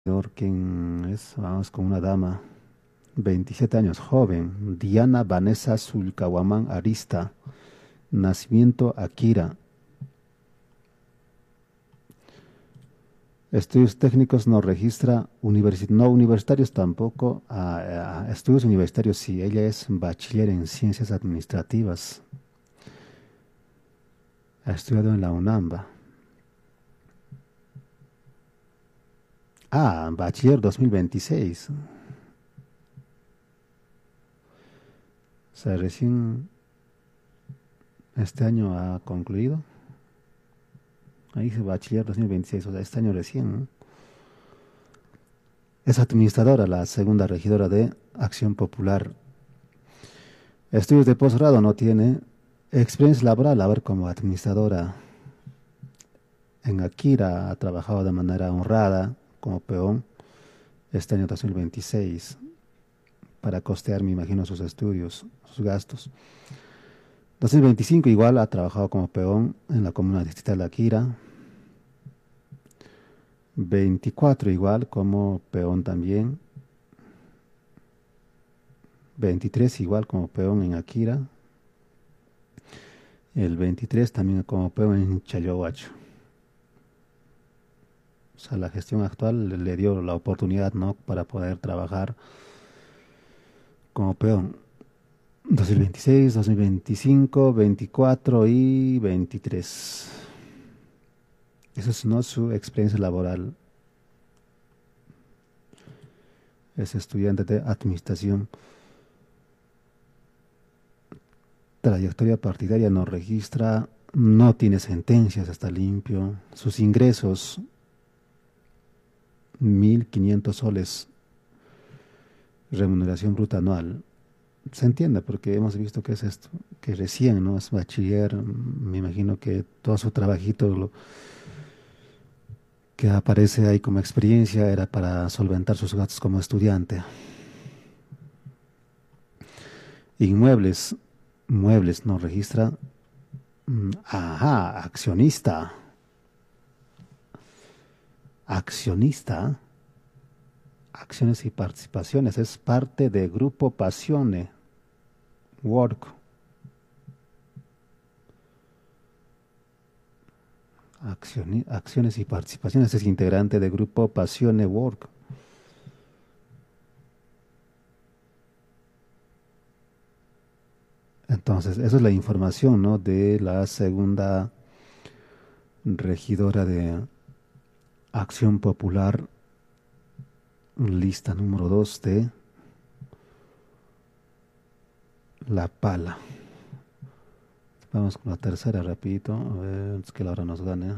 ¿Quién es? Vamos con una dama, 27 años, joven, Diana Vanessa Zulcahuamán Arista, nacimiento Akira, estudios técnicos no registra, no universitarios tampoco, estudios universitarios sí, ella es bachiller en ciencias administrativas, ha estudiado en la UNAMBA. Bachiller 2026, o sea, recién este año ha concluido. Ahí dice bachiller 2026, o sea, este año recién, ¿no? Es administradora, la segunda regidora de Acción Popular. Estudios de posgrado no tiene. Experiencia laboral, a ver, como administradora en Akira ha trabajado de manera honrada como peón este año 2026 para costear, me imagino, sus estudios, sus gastos. 2025 igual ha trabajado como peón en la comuna distrital de Akira. 24 igual como peón también. 23 igual como peón en Akira. El 23 también como peón en Chayohuacho. O sea, la gestión actual le dio la oportunidad, ¿no?, para poder trabajar como peón. 2026, 2025, 24 y 23. Esa es, ¿no?, su experiencia laboral. Es estudiante de administración. Trayectoria partidaria no registra, no tiene sentencias, está limpio. Sus ingresos, 1.500 soles, remuneración bruta anual. Se entiende porque hemos visto que es esto, que recién, ¿no?, es bachiller, me imagino que todo su trabajito que aparece ahí como experiencia era para solventar sus gastos como estudiante. Inmuebles, muebles no registra. Accionista. Accionista. Acciones y participaciones. Es parte de Grupo Pasione Work. Acciones y participaciones. Es integrante de Grupo Pasione Work. Entonces, esa es la información, ¿no?, de la segunda regidora de Acción Popular, lista número 2 de La Pala. Vamos con la tercera, rapidito, a ver, es que la hora nos gane.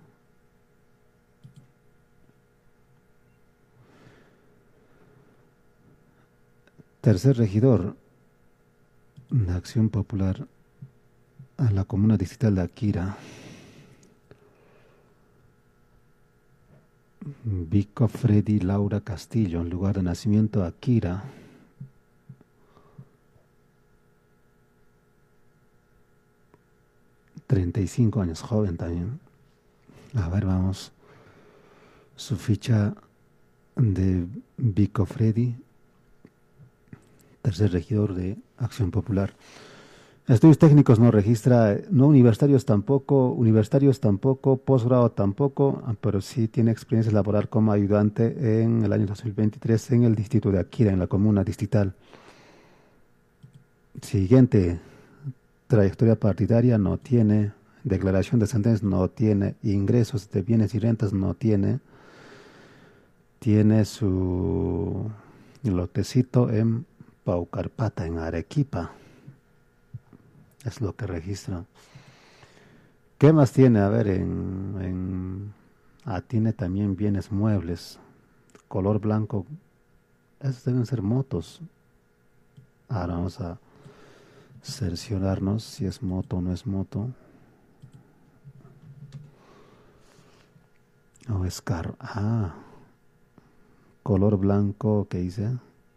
Tercer regidor de Acción Popular a la comuna distrital de Akira, Vico Freddy Laura Castillo, lugar de nacimiento Akira. $35, joven también. A ver, vamos. Su ficha de Vico Freddy, tercer regidor de Acción Popular. Estudios técnicos no registra, no universitarios tampoco, posgrado tampoco, pero sí tiene experiencia laboral como ayudante en el año 2023 en el distrito de Akira, en la comuna distrital. Siguiente, trayectoria partidaria no tiene, declaración de sentencias no tiene, ingresos de bienes y rentas no tiene, tiene su lotecito en Paucarpata, en Arequipa, es lo que registra. ¿Qué más tiene? A ver, tiene también bienes muebles, color blanco, esos deben ser motos. Ahora vamos a cerciorarnos si es moto o no es moto. O es carro. Color blanco, ¿qué dice?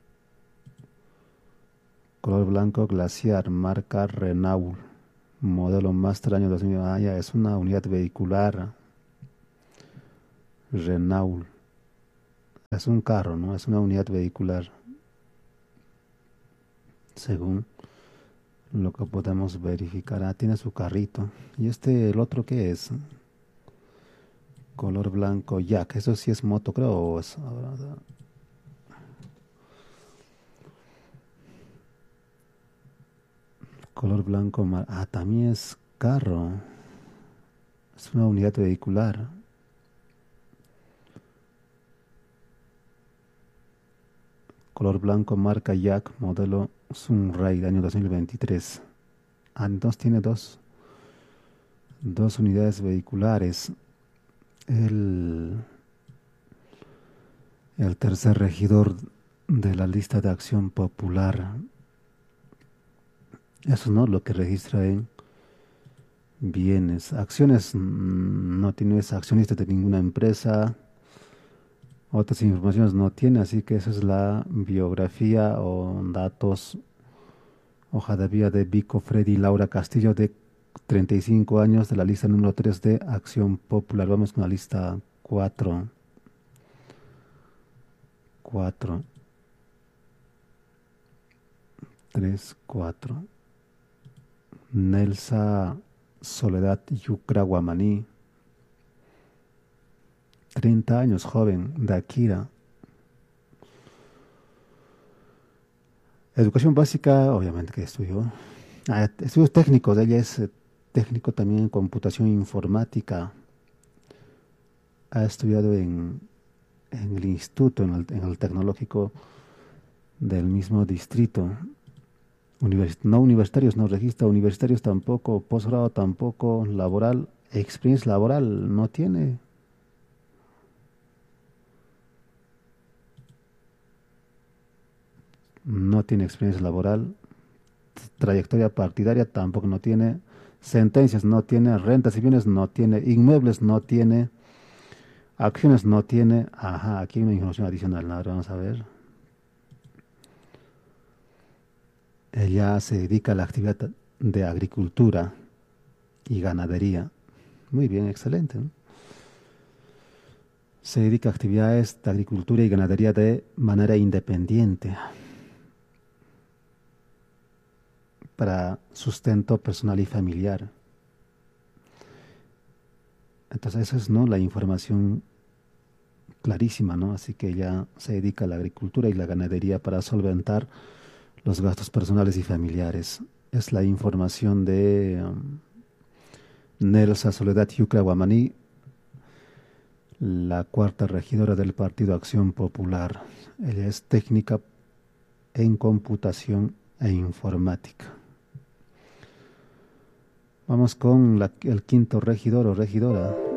Color blanco glaciar, marca Renault, modelo Master año 2000. Ya es una unidad vehicular Renault. Es un carro, ¿no? Es una unidad vehicular, según lo que podemos verificar. Ah, tiene su carrito. ¿Y el otro qué es? Color blanco, Jack. Eso sí es moto, creo. Color blanco, ah, también es carro. Es una unidad vehicular. Color blanco, marca Jack, modelo Sunray, año 2023. Ah, entonces tiene dos unidades vehiculares. El, el tercer regidor de la lista de acción popular. Eso no lo que registra en bienes. Acciones, no tiene, es accionista de ninguna empresa. Otras informaciones no tiene, así que esa es la biografía o datos, hoja de vida de Vico Freddy Laura Castillo, de 35 años, de la lista número 3 de Acción Popular. Vamos con la lista 4. 4, 3, 4. Nelsa Soledad Yucra Guamaní, 30 años, joven, de Akira. Educación básica, obviamente que estudió. Ah, estudios técnicos, ella es técnico también en computación informática. Ha estudiado en el instituto, en el tecnológico del mismo distrito. No universitarios, no registra, universitarios tampoco, posgrado tampoco, laboral, experiencia laboral no tiene. No tiene experiencia laboral, trayectoria partidaria tampoco no tiene, sentencias no tiene, rentas y bienes no tiene, inmuebles no tiene, acciones no tiene. Ajá, aquí hay una información adicional. Ahora vamos a ver. Ella se dedica a la actividad de agricultura y ganadería. Muy bien, excelente, ¿no? Se dedica a actividades de agricultura y ganadería de manera independiente para sustento personal y familiar. Entonces, eso es, ¿no?, la información clarísima, ¿no? Así que ella se dedica a la agricultura y la ganadería para solventar los gastos personales y familiares. Es la información de Nelsa Soledad Yucra Guamaní, la cuarta regidora del Partido Acción Popular. Ella es técnica en computación e informática. Vamos con el quinto regidor o regidora.